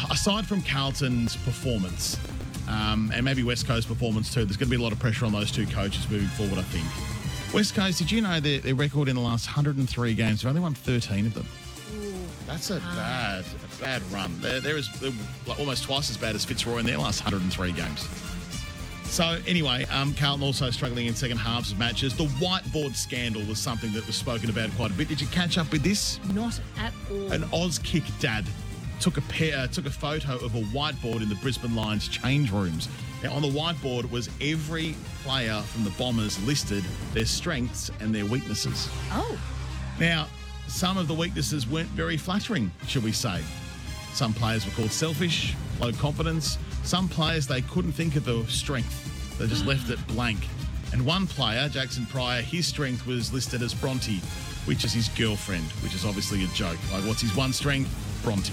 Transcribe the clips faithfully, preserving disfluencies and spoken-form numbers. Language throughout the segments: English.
aside from Carlton's performance, um, and maybe West Coast performance too, there's going to be a lot of pressure on those two coaches moving forward, I think. West Coast, did you know their, their record in the last one hundred three games, they've only won thirteen of them? Ooh. That's a bad, a bad run. They're, they're, as, they're like almost twice as bad as Fitzroy in their last one hundred three games. So anyway, um, Carlton also struggling in second halves of matches. The whiteboard scandal was something that was spoken about quite a bit. Did you catch up with this? Not at all. An Auskick dad took a pair, uh, took a photo of a whiteboard in the Brisbane Lions change rooms. Now, on the whiteboard was every player from the Bombers listed, their strengths and their weaknesses. Oh. Now, some of the weaknesses weren't very flattering, shall we say. Some players were called selfish, low confidence. Some players, they couldn't think of the strength. They just left it blank. And one player, Jackson Pryor, his strength was listed as Bronte, which is his girlfriend, which is obviously a joke. Like, what's his one strength? Bronte.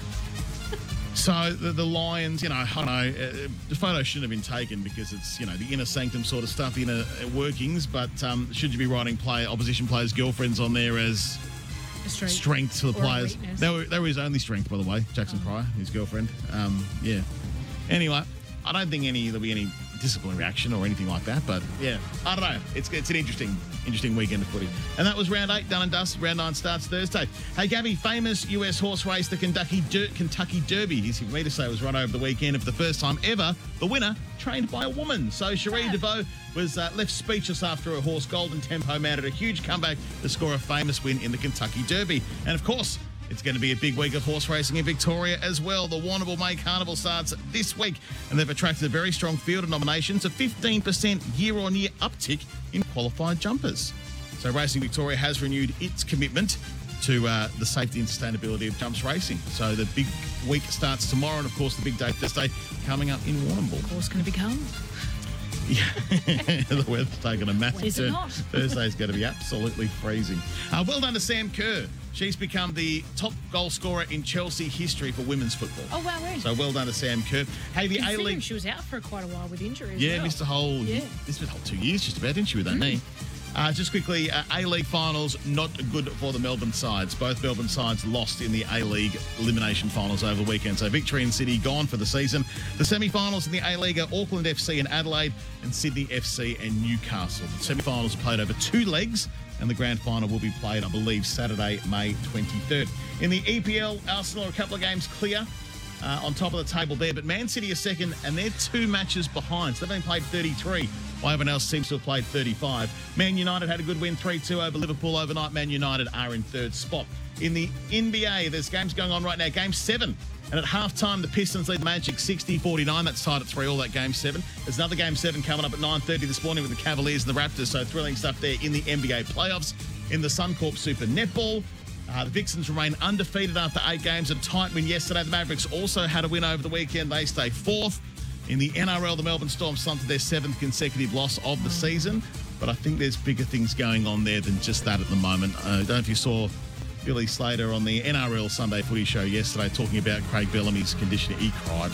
So the, the Lions, you know, I don't know, uh, the photo shouldn't have been taken because it's, you know, the inner sanctum sort of stuff, the inner workings, but um, should you be writing player, opposition players' girlfriends on there as strength, strength to the players? Weakness. They were, they were his only strength, by the way, Jackson oh. Pryor, his girlfriend. Um, yeah. Anyway, I don't think any there'll be any disciplinary action or anything like that, but yeah, I don't know. It's it's an interesting interesting weekend of footy. And that was round eight, done and dusted. Round nine starts Thursday. Hey, Gabby, famous U S horse race, the Kentucky Der- Kentucky Derby, easy for me to say, was run over the weekend. And for the first time ever, the winner trained by a woman. So Cherie yeah. DeVoe was uh, left speechless after her horse Golden Tempo mounted a huge comeback to score a famous win in the Kentucky Derby. And of course, it's going to be a big week of horse racing in Victoria as well. The Warrnambool May Carnival starts this week, and they've attracted a very strong field of nominations, a fifteen percent year-on-year uptick in qualified jumpers. So Racing Victoria has renewed its commitment to uh, the safety and sustainability of jumps racing. So the big week starts tomorrow, and of course the big day Thursday coming up in Warrnambool. Of course, going to be cold. Yeah, the weather's taken a massive Is it turn. not? Thursday's going to be absolutely freezing. Uh, well done to Sam Kerr. She's become the top goal scorer in Chelsea history for women's football. Oh, wow, right. So well done to Sam Kerr. Hey, the Considering A-League... she was out for quite a while with injuries. Yeah, well. missed a whole... Yeah. Missed a whole two years just about, didn't she, with that knee? Uh, just quickly, uh, A-League finals, not good for the Melbourne sides. Both Melbourne sides lost in the A-League elimination finals over the weekend. So Victory and City gone for the season. The semi-finals in the A-League are Auckland F C and Adelaide, and Sydney F C and Newcastle. The semi-finals are played over two legs, and the grand final will be played, I believe, Saturday, May twenty-third. In the E P L, Arsenal are a couple of games clear uh, on top of the table there, but Man City are second, and they're two matches behind. So they've only played thirty-three. While everyone else seems to have played thirty-five. Man United had a good win three two over Liverpool overnight. Man United are in third spot. In the N B A, there's games going on right now. Game seven. And at halftime, the Pistons lead the Magic sixty forty-nine. That's tied at three all, that game seven. There's another game seven coming up at nine thirty this morning with the Cavaliers and the Raptors. So thrilling stuff there in the N B A playoffs. In the Suncorp Super Netball, uh, the Vixens remain undefeated after eight games. A tight win yesterday. The Mavericks also had a win over the weekend. They stay fourth. In the N R L, the Melbourne Storm slumped to their seventh consecutive loss of the season. But I think there's bigger things going on there than just that at the moment. I uh, don't know if you saw Billy Slater on the N R L Sunday Footy Show yesterday talking about Craig Bellamy's condition. He cried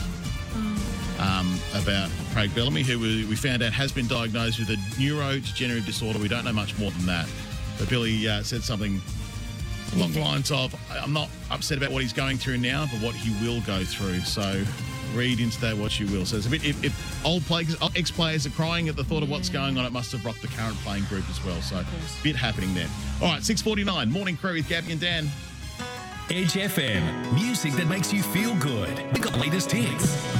um, about Craig Bellamy, who we, we found out has been diagnosed with a neurodegenerative disorder. We don't know much more than that. But Billy uh, said something along the lines of, I'm not upset about what he's going through now, but what he will go through. So read into that what you will. So it's a bit, if, if old players, ex-players are crying at the thought of what's going on, it must have rocked the current playing group as well. So a bit happening there. All right, six forty-nine, Morning Crew with Gabby and Dan. Edge F M, music that makes you feel good. We got latest hits.